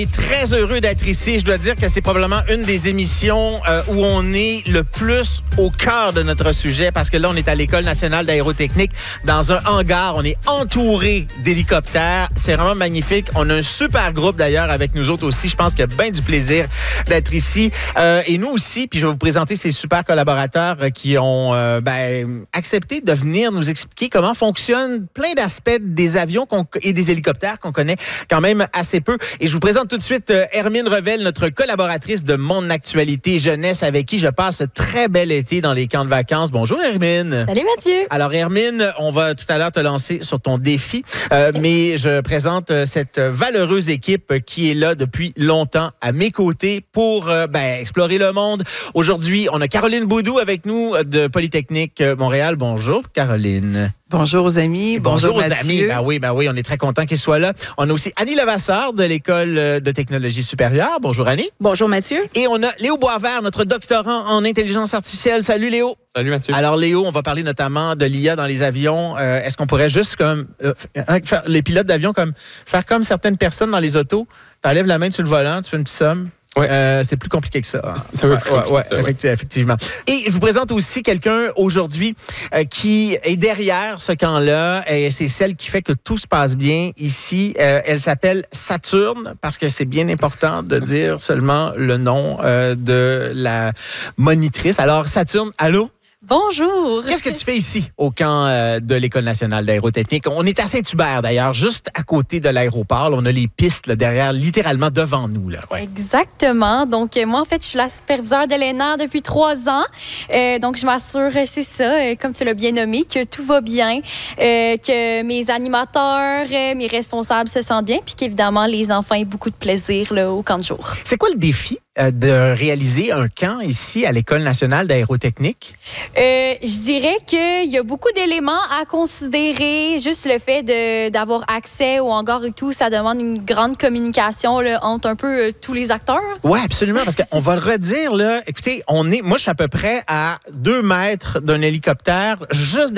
Je suis très heureux d'être ici. Je dois dire que c'est probablement une des émissions où on est le plus au cœur de notre sujet parce que là, on est à l'École nationale d'aérotechnique dans un hangar. On est entouré d'hélicoptères. C'est vraiment magnifique. On a un super groupe d'ailleurs avec nous autres aussi. Je pense qu'il y a bien du plaisir d'être ici. Et nous aussi, puis je vais vous présenter ces super collaborateurs qui ont accepté de venir nous expliquer comment fonctionnent plein d'aspects des avions et des hélicoptères qu'on connaît quand même assez peu. Et je vous présente tout de suite Hermine Revel, notre collaboratrice de Mon Actualité Jeunesse, avec qui je passe un très bel été dans les camps de vacances. Bonjour Hermine. Salut Mathieu. Alors Hermine, on va tout à l'heure te lancer sur ton défi, mais je présente cette valeureuse équipe qui est là depuis longtemps à mes côtés pour explorer le monde. Aujourd'hui, on a Caroline Boudou avec nous de Polytechnique Montréal. Bonjour Caroline. Bonjour aux amis, bonjour aux amis. Ben oui, on est très content qu'ils soient là. On a aussi Annie Levasseur de l'École de technologie supérieure. Bonjour Annie. Bonjour Mathieu. Et on a Léo Boisvert, notre doctorant en intelligence artificielle. Salut Léo. Salut Mathieu. Alors Léo, on va parler notamment de l'IA dans les avions. Est-ce qu'on pourrait juste faire les pilotes d'avion faire comme certaines personnes dans les autos? T'enlèves la main sur le volant, tu fais une petite somme. Ouais. C'est plus compliqué que ça. Hein? C'est un peu plus compliqué que ça, Effectivement. Et je vous présente aussi quelqu'un aujourd'hui qui est derrière ce camp-là. Et c'est celle qui fait que tout se passe bien ici. Elle s'appelle Saturne parce que c'est bien important de dire seulement le nom de la monitrice. Alors Saturne, allô? Bonjour. Qu'est-ce que tu fais ici, au camp de l'École nationale d'aérotechnique? On est à Saint-Hubert, d'ailleurs, juste à côté de l'aéroport. On a les pistes là, derrière, littéralement devant nous. Là. Ouais. Exactement. Donc, moi, en fait, je suis la superviseure de l'ENA depuis 3 ans. Donc, je m'assure, c'est ça, comme tu l'as bien nommé, que tout va bien, que mes animateurs, mes responsables se sentent bien, puis qu'évidemment, les enfants aient beaucoup de plaisir là, au camp de jour. C'est quoi le défi de réaliser un camp ici à l'École nationale d'aérotechnique? Je dirais qu'il y a beaucoup d'éléments à considérer. Juste le fait d'avoir accès au hangar et tout, ça demande une grande communication là, entre un peu tous les acteurs. Oui, absolument, parce qu'on va le redire. Là. Écoutez, moi, je suis à peu près à 2 mètres d'un hélicoptère, juste